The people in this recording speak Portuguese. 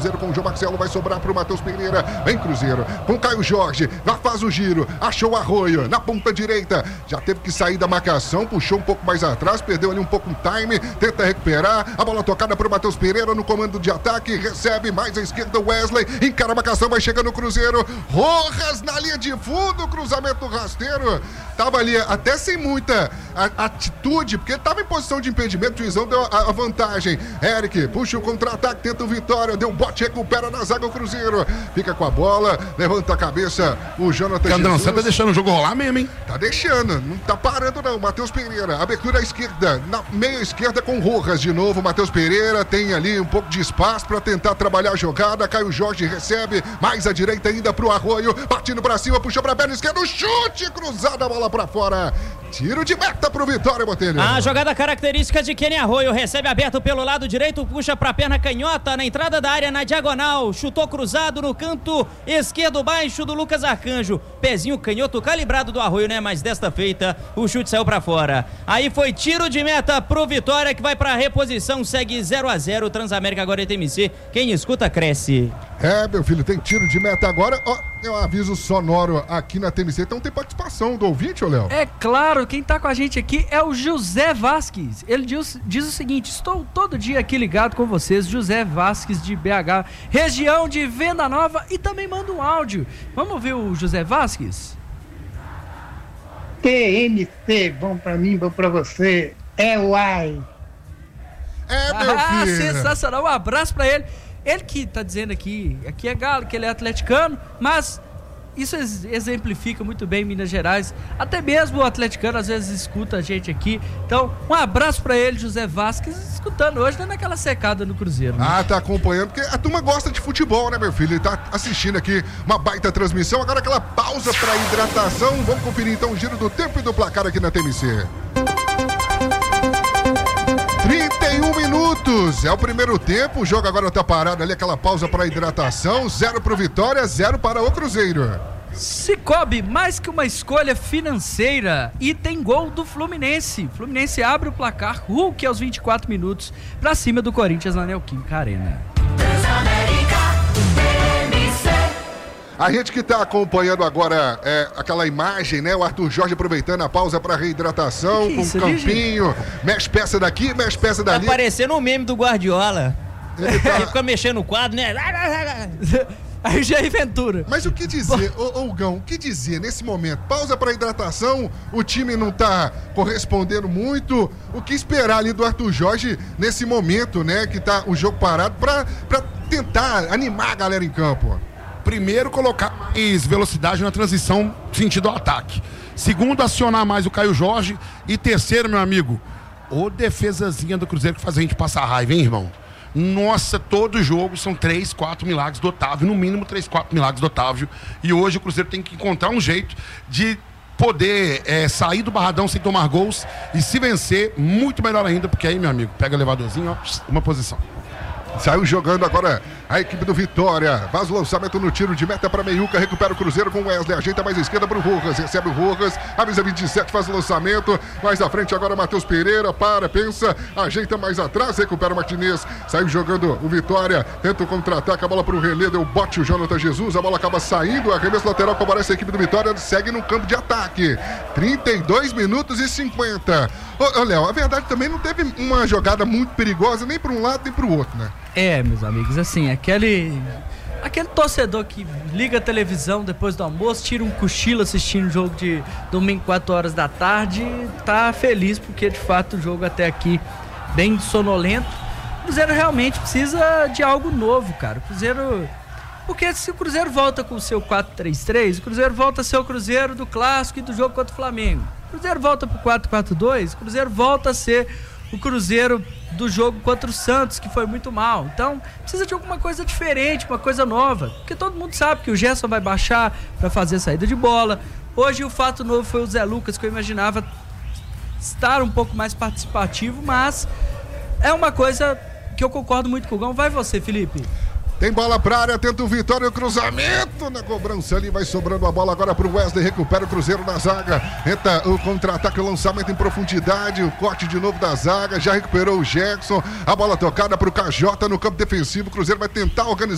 Cruzeiro com o João Marcelo, vai sobrar pro Matheus Pereira, vem Cruzeiro, com Caio Jorge, já faz o giro, achou o Arroio, na ponta direita, já teve que sair da marcação, puxou um pouco mais atrás, perdeu ali um pouco o time, tenta recuperar, a bola tocada pro Matheus Pereira no comando de ataque, recebe mais à esquerda o Wesley, encara a marcação, vai chegando o Cruzeiro, Rojas na linha de fundo, cruzamento rasteiro, tava ali até sem muita atitude, porque tava em posição de impedimento, o juizão deu a vantagem, Eric puxa o contra-ataque, tenta o Vitória, deu um bote, recupera na zaga o Cruzeiro, fica com a bola, levanta a cabeça o Jonathan Jesus. Você tá deixando o jogo rolar mesmo, hein? Tá deixando, não tá parando não, Matheus Pereira, abertura à esquerda, na meia esquerda com Rojas de novo, Matheus Pereira tem ali um pouco de espaço pra tentar trabalhar a jogada, Caio Jorge recebe, mais à direita ainda pro Arroio, partindo pra cima, puxou pra perna esquerda, chute cruzado, a bola pra fora, tiro de meta pro Vitória, Botelho. A jogada característica de Kenny Arroio, recebe aberto pelo lado direito, puxa pra perna canhota, na entrada da área, na diagonal, chutou cruzado no canto esquerdo baixo do Lucas Arcanjo, pezinho canhoto calibrado do Arroio, né, mas desta feita o chute saiu pra fora, aí foi tiro de meta pro Vitória, que vai pra reposição, segue 0-0, Transamérica agora e TMC, quem escuta cresce. Meu filho, tem tiro de meta agora, tem um aviso sonoro aqui na TMC, então tem participação do ouvinte, ô Léo? É claro, quem tá com a gente aqui é o José Vasques, ele diz o seguinte: estou todo dia aqui ligado com vocês, José Vasques de BH, região de Venda Nova, e também manda um áudio. Vamos ouvir o José Vasques? TMC, bom pra mim, bom pra você, é uai. Meu filho. Sensacional, um abraço pra ele. Ele que tá dizendo aqui é galo, que ele é atleticano, mas isso exemplifica muito bem Minas Gerais. Até mesmo o atleticano às vezes escuta a gente aqui. Então, um abraço pra ele, José Vasques, escutando hoje, dando aquela secada no Cruzeiro. Né? Tá acompanhando, porque a turma gosta de futebol, né, meu filho? Ele tá assistindo aqui uma baita transmissão. Agora aquela pausa pra hidratação. Vamos conferir então o giro do tempo e do placar aqui na TMC. 31 minutos, é o primeiro tempo, o jogo agora tá parado ali, aquela pausa para hidratação, 0 pro Vitória, 0 para o Cruzeiro. Cicobi, mais que uma escolha financeira, e tem gol do Fluminense. Fluminense abre o placar, Hulk aos 24 minutos, pra cima do Corinthians na Neoquímica Arena. A gente que tá acompanhando agora aquela imagem, né? O Arthur Jorge aproveitando a pausa para reidratação, com um campinho, mexe peça daqui, mexe peça dali. Tá parecendo um meme do Guardiola. Ele fica mexendo no quadro, né? Aí já é Ventura. Mas o que dizer, Gão, o que dizer nesse momento? Pausa para hidratação, o time não tá correspondendo muito. O que esperar ali do Arthur Jorge nesse momento, né? Que tá o jogo parado para tentar animar a galera em campo. Primeiro, colocar mais velocidade na transição sentido ao ataque. Segundo, acionar mais o Caio Jorge. E terceiro, meu amigo, defesazinha do Cruzeiro que faz a gente passar raiva, hein, irmão? Nossa, todo jogo são 3, 4 milagres do Otávio, no mínimo 3, 4 milagres do Otávio. E hoje o Cruzeiro tem que encontrar um jeito de poder sair do Barradão sem tomar gols e se vencer, muito melhor ainda, porque aí, meu amigo, pega o elevadorzinho, uma posição. Saiu jogando agora a equipe do Vitória. Faz o lançamento no tiro de meta para Meiuca. Recupera o Cruzeiro com o Wesley. Ajeita mais à esquerda para o Rojas. Recebe o Rojas. Avisa 27, faz o lançamento. Mais à frente agora Matheus Pereira. Pensa. Ajeita mais atrás. Recupera o Martinez. Saiu jogando o Vitória. Tenta o contra-ataque. A bola para o Relê. Deu bote o Jonathan Jesus. A bola acaba saindo. Arremesso lateral favorece a equipe do Vitória. Segue no campo de ataque. 32 minutos e 50. Ô, Léo, a verdade também não teve uma jogada muito perigosa nem para um lado nem para o outro, né? Meus amigos, assim, aquele torcedor que liga a televisão depois do almoço, tira um cochilo assistindo o jogo de domingo 4 horas da tarde, tá feliz porque de fato o jogo até aqui bem sonolento. O Cruzeiro realmente precisa de algo novo, cara. Porque se o Cruzeiro volta com o seu 4-3-3, o Cruzeiro volta a ser o Cruzeiro do clássico e do jogo contra o Flamengo. O Cruzeiro volta pro 4-4-2, o Cruzeiro volta a ser o Cruzeiro do jogo contra o Santos, que foi muito mal. Então, precisa de alguma coisa diferente, uma coisa nova. Porque todo mundo sabe que o Gerson vai baixar para fazer saída de bola. Hoje o fato novo foi o Zé Lucas, que eu imaginava estar um pouco mais participativo, mas é uma coisa que eu concordo muito com o Gão. Vai você, Felipe. Tem bola pra área, tenta o Vitória, o cruzamento na cobrança ali, vai sobrando a bola agora pro Wesley, recupera o Cruzeiro na zaga, tenta o contra-ataque, o lançamento em profundidade, o corte de novo da zaga, já recuperou o Jackson, a bola tocada pro KJ no campo defensivo, o Cruzeiro vai tentar organizar